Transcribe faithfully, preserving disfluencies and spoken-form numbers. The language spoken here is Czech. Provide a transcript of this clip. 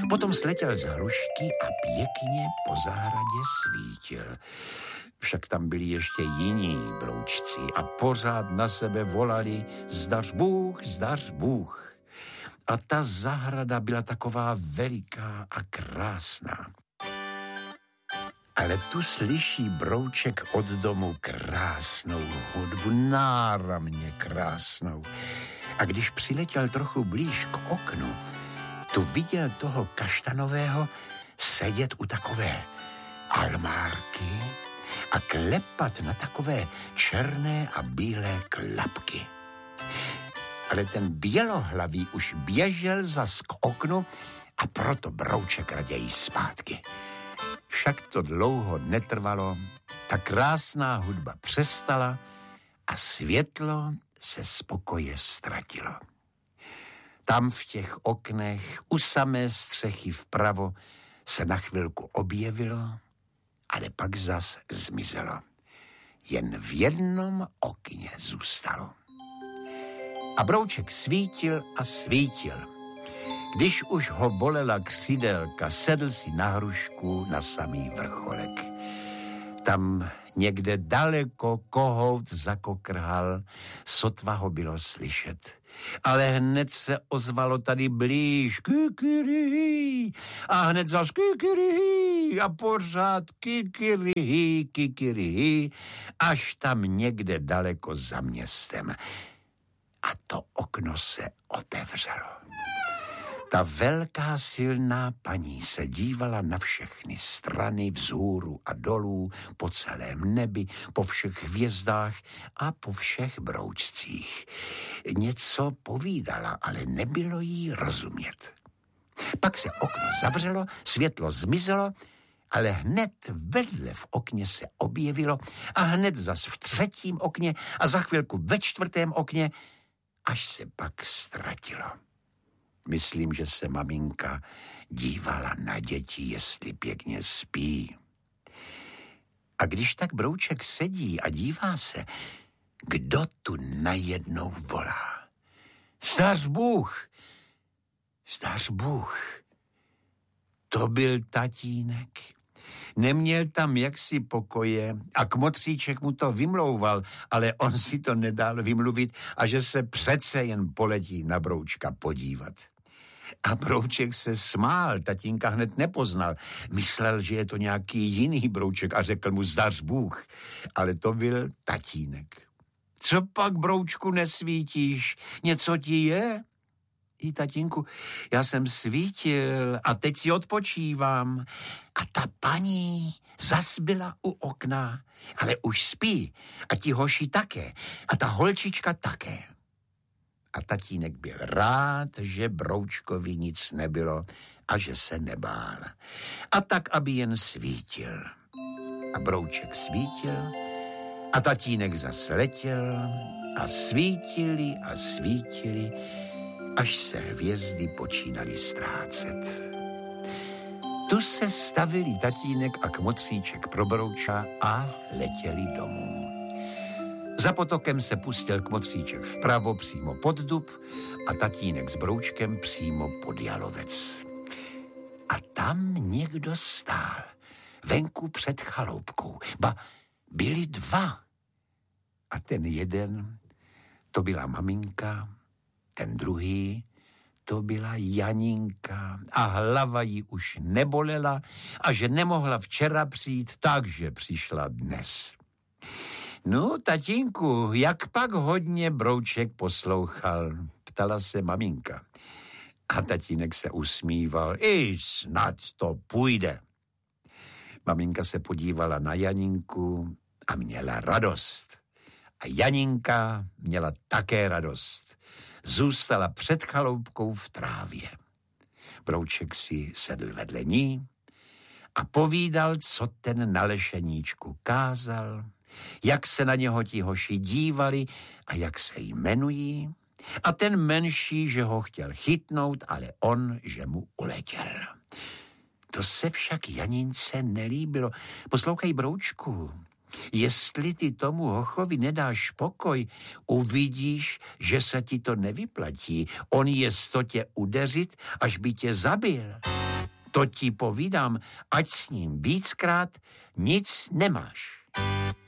Potom sletěl z hrušky a pěkně po zahradě svítil. Však tam byli ještě jiní broučci a pořád na sebe volali zdař Bůh, zdař Bůh. A ta zahrada byla taková veliká a krásná. Ale tu slyší brouček od domu krásnou hudbu, náramně krásnou. A když přiletěl trochu blíž k oknu, tu viděl toho kaštanového sedět u takové almárky a klepat na takové černé a bílé klapky. Ale ten bělohlavý už běžel zas k oknu a proto brouček raději zpátky. Však to dlouho netrvalo, ta krásná hudba přestala a světlo se z pokoje ztratilo. Tam v těch oknech u samé střechy vpravo se na chvilku objevilo, ale pak zas zmizelo. Jen v jednom okně zůstalo. A brouček svítil a svítil. Když už ho bolela křidelka, sedl si na hrušku na samý vrcholek. Tam někde daleko kohout zakokrhal, sotva ho bylo slyšet. Ale hned se ozvalo tady blíž kikirihi a hned zas kikirihi a pořád kikirihi, kikirihi, až tam někde daleko za městem. A to okno se otevřelo. Ta velká silná paní se dívala na všechny strany, vzhůru a dolů, po celém nebi, po všech hvězdách a po všech broučcích. Něco povídala, ale nebylo jí rozumět. Pak se okno zavřelo, světlo zmizelo, ale hned vedle v okně se objevilo a hned zas v třetím okně a za chvilku ve čtvrtém okně, až se pak ztratilo. Myslím, že se maminka dívala na děti, jestli pěkně spí. A když tak brouček sedí a dívá se, kdo tu najednou volá? Zdař Bůh! Zdař Bůh! To byl tatínek. Neměl tam jaksi pokoje a kmotříček mu to vymlouval, ale on si to nedal vymluvit a že se přece jen poletí na broučka podívat. A brouček se smál, tatínka hned nepoznal. Myslel, že je to nějaký jiný brouček a řekl mu zdař Bůh, ale to byl tatínek. Co pak, broučku, nesvítíš? Něco ti je? I tatínku, já jsem svítil a teď si odpočívám. A ta paní zas byla u okna, ale už spí. A ti hoši také. A ta holčička také. A tatínek byl rád, že broučkovi nic nebylo a že se nebál. A tak, aby jen svítil. A brouček svítil a tatínek zas letěl a svítili a svítili, až se hvězdy počínaly ztrácet. Tu se stavili tatínek a kmotříček pro brouča a letěli domů. Za potokem se pustil kmotříček vpravo přímo pod dub a tatínek s broučkem přímo pod jalovec. A tam někdo stál, venku před chaloupkou, ba byli dva. A ten jeden, to byla maminka, ten druhý, to byla Janinka a hlava jí už nebolela a že nemohla včera přijít, takže přišla dnes. No, tatínku, jak pak hodně brouček poslouchal, ptala se maminka. A tatínek se usmíval, i snad to půjde. Maminka se podívala na Janinku a měla radost. A Janinka měla také radost. Zůstala před chaloupkou v trávě. Brouček si sedl vedle ní a povídal, co ten na lešeníčku kázal, jak se na něho ti hoši dívali a jak se jmenují. A ten menší, že ho chtěl chytnout, ale on, že mu uletěl. To se však Janince nelíbilo. Poslouchej, broučku, jestli ty tomu hochovi nedáš pokoj, uvidíš, že se ti to nevyplatí. On je sto tě udeřit, až by tě zabil. To ti povídám, ať s ním víckrát nic nemáš.